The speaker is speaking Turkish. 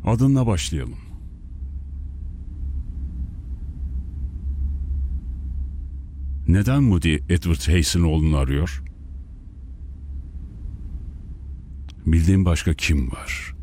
Adınla başlayalım. Neden Moody Edward Hayes'in oğlunu arıyor? Bildiğin başka kim var?